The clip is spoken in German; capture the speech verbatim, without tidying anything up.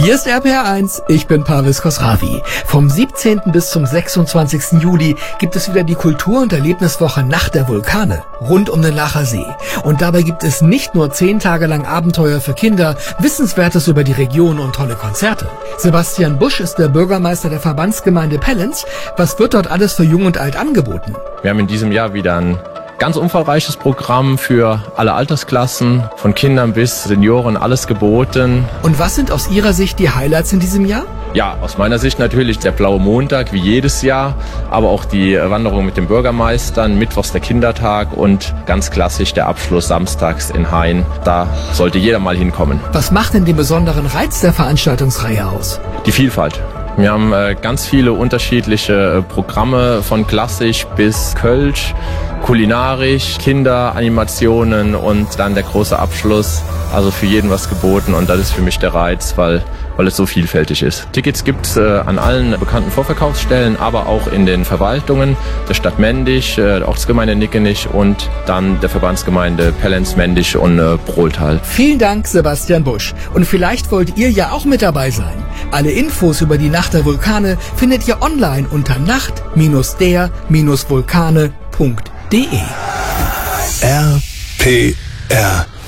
Hier ist R P R eins, ich bin Parvis Khosravi. Vom siebzehnten bis zum sechsundzwanzigsten Juli gibt es wieder die Kultur- und Erlebniswoche Nacht der Vulkane rund um den Lacher See. Und dabei gibt es nicht nur zehn Tage lang Abenteuer für Kinder, Wissenswertes über die Region und tolle Konzerte. Sebastian Busch ist der Bürgermeister der Verbandsgemeinde Pellenz. Was wird dort alles für Jung und Alt angeboten? Wir haben in diesem Jahr wieder ein ganz umfangreiches Programm für alle Altersklassen, von Kindern bis Senioren, alles geboten. Und was sind aus Ihrer Sicht die Highlights in diesem Jahr? Ja, aus meiner Sicht natürlich der Blaue Montag, wie jedes Jahr, aber auch die Wanderung mit den Bürgermeistern, mittwochs der Kindertag und ganz klassisch der Abschluss samstags in Hain. Da sollte jeder mal hinkommen. Was macht denn den besonderen Reiz der Veranstaltungsreihe aus? Die Vielfalt. Wir haben äh, ganz viele unterschiedliche äh, Programme, von klassisch bis Kölsch, kulinarisch, Kinderanimationen und dann der große Abschluss. Also für jeden was geboten und das ist für mich der Reiz, weil, weil es so vielfältig ist. Tickets gibt's äh, an allen bekannten Vorverkaufsstellen, aber auch in den Verwaltungen der Stadt Mendig, äh, der Ortsgemeinde Nickenich und dann der Verbandsgemeinde Pellenz, Mendig und äh, Brohltal. Vielen Dank, Sebastian Busch. Und vielleicht wollt ihr ja auch mit dabei sein. Alle Infos über die Nacht der Vulkane findet ihr online unter nacht der vulkane punkt de. R P R